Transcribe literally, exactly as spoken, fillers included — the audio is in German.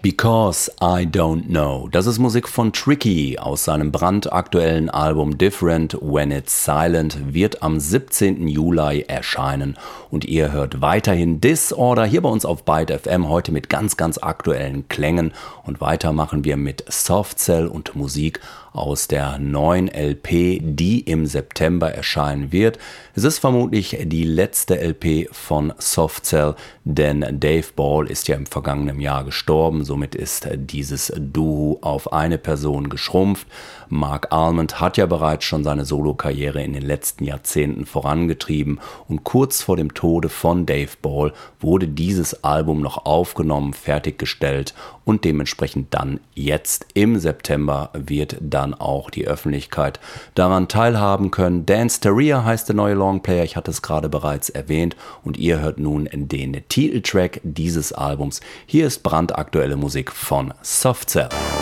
Because I Don't Know. Das ist Musik von Tricky aus seinem brandaktuellen Album Different When It's Silent, wird am siebzehnten Juli erscheinen. Und ihr hört weiterhin Disorder hier bei uns auf Byte F M, heute mit ganz, ganz aktuellen Klängen. Und weiter machen wir mit Soft Cell und Musik aus der neuen L P, die im September erscheinen wird. Es ist vermutlich die letzte L P von Soft Cell, denn Dave Ball ist ja im vergangenen Jahr gestorben. Somit ist dieses Duo auf eine Person geschrumpft. Mark Almond hat ja bereits schon seine Solokarriere in den letzten Jahrzehnten vorangetrieben und kurz vor dem Tode von Dave Ball wurde dieses Album noch aufgenommen, fertiggestellt und dementsprechend dann jetzt im September wird dann auch die Öffentlichkeit daran teilhaben können. Dance Teria heißt der neue Longplayer, ich hatte es gerade bereits erwähnt und ihr hört nun den Titeltrack dieses Albums. Hier ist brandaktuelle Musik von Soft Cell.